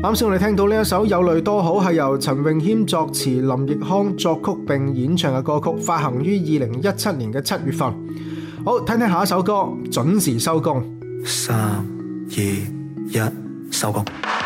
啱先我哋聽到呢一首《有淚多好》係由陳詠謙作詞、林奕匡作曲並演唱嘅歌曲，發行於2017年嘅7月份。好，聽聽下一首歌，準時收工。 3、2、1，收工。